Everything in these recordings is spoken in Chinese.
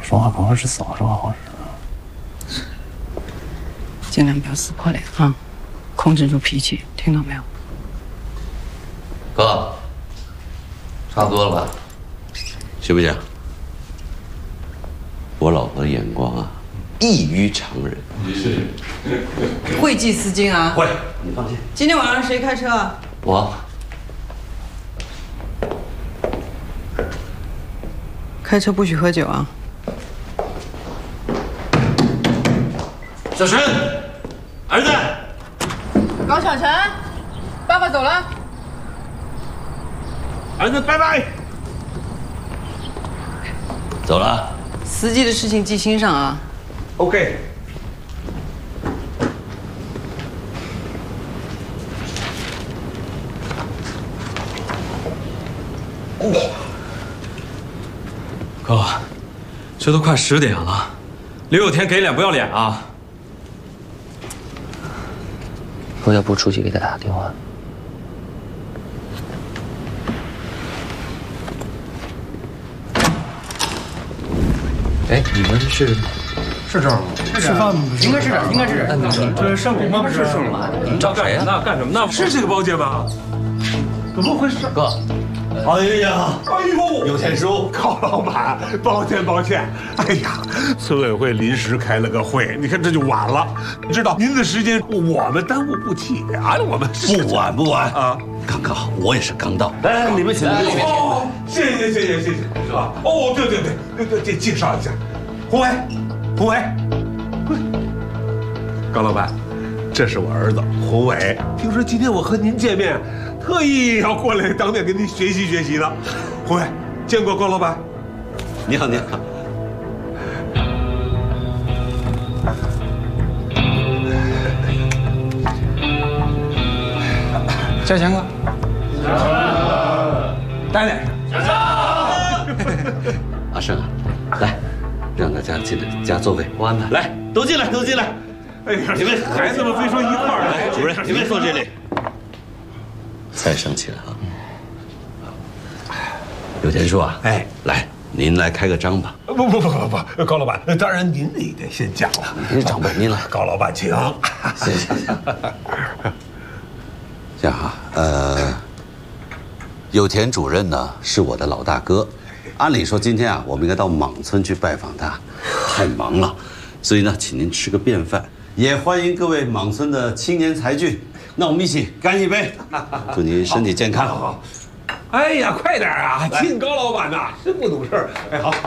说话不合适，少说话好使。 尽量不要撕破脸啊，控制住脾气，听到没有？ 哥，差不多了吧？行不行？我老婆的眼光啊，异于常人。是。 会记丝巾啊？ 会，你放心。 今天晚上谁开车啊？ 我。 开车不许喝酒啊！ 小陈，儿子。 高小晨，爸爸走了。 儿子，拜拜。 走了。 司机的事情记心上啊。 OK。 哥，这都快10点了，刘有田给脸不要脸啊！ 我要不出去给他打电话。哎，你们是这儿吗？ 吃饭吗？ 应该是这儿，应该是这儿。 这上午吗？不是上午。 你们找谁呀？那干什么呢？ 是这个包间吗？怎么回事？ 哥。 哎呀，哎呦，有田叔，高老板，抱歉抱歉。哎呀，村委会临时开了个会，你看这就晚了。知道您的时间我们耽误不起啊，我们不晚不晚啊， 刚刚好，我也是刚到。来，你们请，你们请。 哦，谢谢，是吧？哦，对，介绍一下，胡伟，高老板，这是我儿子胡伟。听说今天我和您见面。特意要过来当面跟您学习的，胡伟，见过高老板。 你好。 小强哥， 带脸上。 阿胜啊，来，让大家进来加座位，我安排。来，都进来。 哎呀，你们孩子们非说一块儿来， 主任，你们坐这里。再升起来啊！有田叔啊，哎，来，您来开个章吧。 不，高老板，当然您也得先讲了。 您长辈，您来。 高老板，请。 谢谢。这样啊，有田主任呢是我的老大哥，按理说今天啊，我们应该到莽村去拜访他，太忙了，所以呢，请您吃个便饭，也欢迎各位莽村的青年才俊。那我们一起干一杯，祝您身体健康。 好。哎呀，快点啊！敬高老板呐，真不懂事儿。哎，好。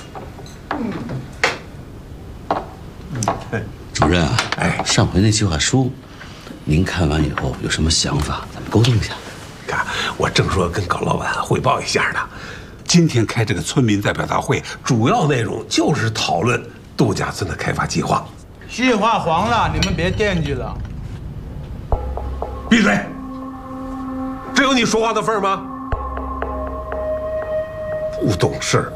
主任啊，哎，上回那计划书，您看完以后有什么想法？咱们沟通一下。 看，我正说跟高老板汇报一下呢。今天开这个村民代表大会，主要内容就是讨论度假村的开发计划。 计划黄了，你们别惦记了。 闭嘴！这有你说话的份儿吗？不懂事。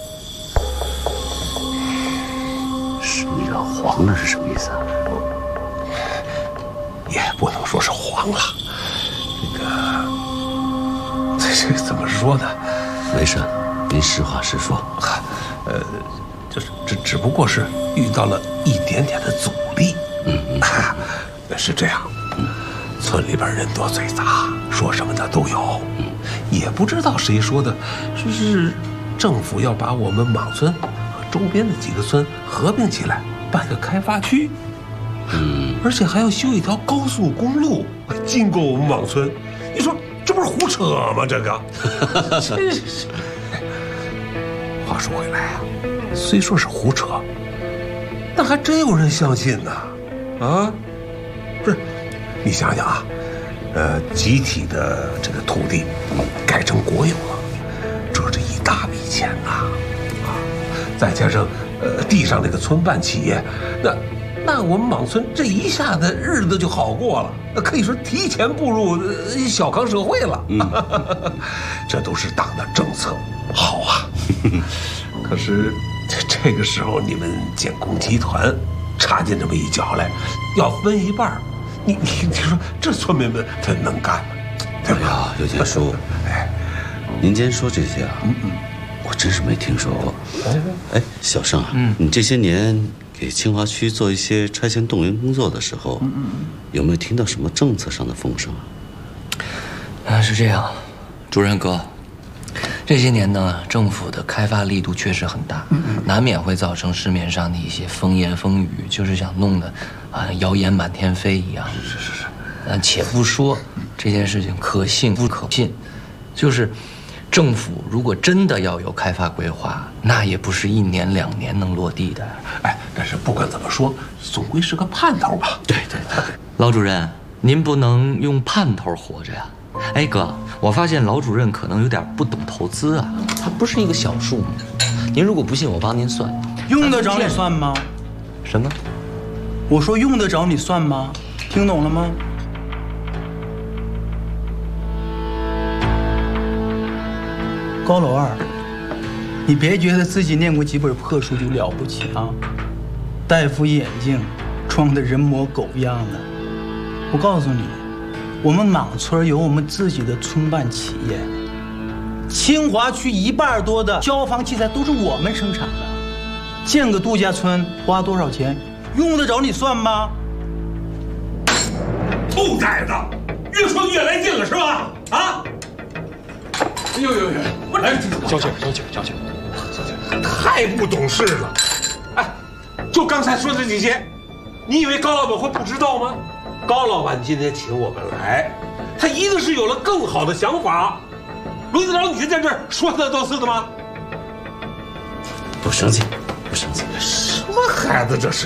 是你这黄了是什么意思啊？ 也不能说是黄了，这怎么说呢？ 没事，您实话实说。 就是只不过是遇到了一点点的阻力。是这样。村里边人多嘴杂，说什么的都有，也不知道谁说的，是政府要把我们莽村和周边的几个村合并起来，办个开发区，而且还要修一条高速公路经过我们莽村。你说这不是胡扯吗？这个，话说回来啊，虽说是胡扯，但还真有人相信呢。啊，不是。你想想啊，集体的这个土地改成国有了，这一大笔钱呐，再加上地上那个村办企业，那我们莽村这一下子日子就好过了，那可以说提前步入小康社会了。这都是党的政策，好啊。可是这个时候你们建工集团插进这么一脚来，要分一半。你说这村民们他能干吗？对吧？ 有田叔，哎，您今天说这些啊，我我真是没听说过。哎，小盛啊，你这些年给清华区做一些拆迁动员工作的时候，有没有听到什么政策上的风声啊？ 是这样，主任哥，这些年呢，政府的开发力度确实很大，难免会造成市面上的一些风言风语，就是想弄得谣言满天飞一样。是。且不说这件事情可信不可信，就是政府如果真的要有开发规划，那也不是1年2年能落地的。 哎，但是不管怎么说，总归是个盼头吧。 对， 老主任，您不能用盼头活着呀。哎哥，我发现老主任可能有点不懂投资啊，它不是一个小数目。您如果不信，我帮您算。 用得着你算吗？ 什么？ 我说用得着你算吗？听懂了吗？高老二，你别觉得自己念过几本破书就了不起啊！戴副眼镜，装得人模狗样的。我告诉你，我们莽村有我们自己的村办企业，清华区1半多的消防器材都是我们生产的。建个度假村花多少钱，用得着你算吗？ 兔崽子，越说越来劲了是吧？啊！呦，来， 交警， 太不懂事了！哎，就刚才说的这些，你以为高老板会不知道吗？高老板今天请我们来，他一定是有了更好的想法。轮得着你在这儿说三道四的吗？ 不生气。 什么孩子这是？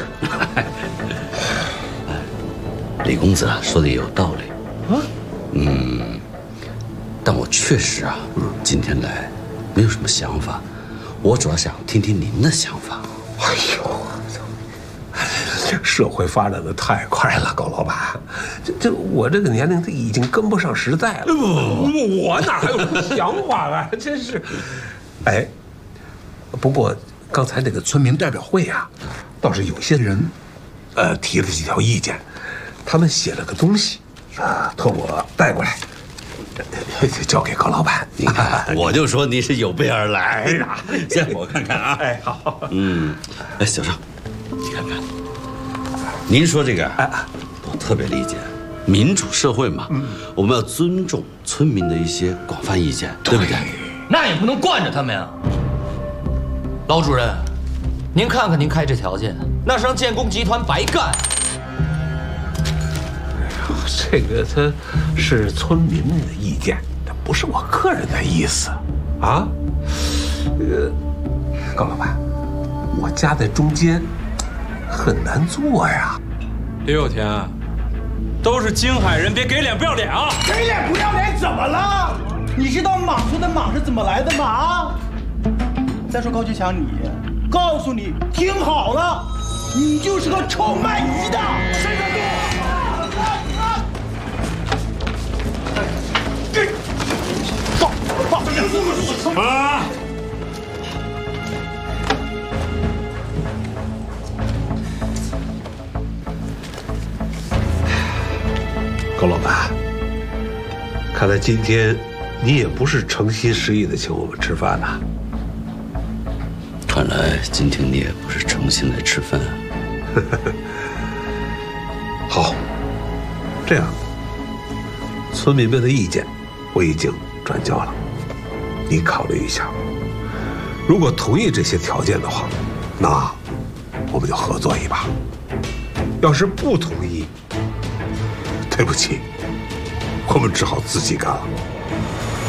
李公子说的也有道理。但我确实今天来没有什么想法，我主要想听听您的想法。 哎呦，这社会发展的太快了，高老板，我这个年龄已经跟不上时代了。我哪还有什么想法啊？真是，哎，不过刚才那个村民代表会啊，倒是有些人，提了几条意见，他们写了个东西，托我带过来。交给高老板， 你看，我就说你是有备而来呀。先我看看啊。 哎，好。 哎，小盛，你看看，您说这个，我特别理解。民主社会嘛，我们要尊重村民的一些广泛意见，对不对？ 那也不能惯着他们呀。老主任，您看看您开这条件，那是让建工集团白干。 这个他是村民的意见，这不是我个人的意思，啊，高老板，我夹在中间，很难做呀。 李有田，都是京海人，别给脸不要脸啊！ 给脸不要脸怎么了？你知道莽村的莽是怎么来的吗？啊！再说高启强，你告诉你，听好了，你就是个臭卖鱼的。谁敢动我？放！啊！ 高老板，看来今天你也不是诚心实意的请我们吃饭呐。 看来今天你也不是诚心来吃饭。 好，这样，村民们的意见我已经转交了，你考虑一下。如果同意这些条件的话，那我们就合作一把；要是不同意，对不起，我们只好自己干了。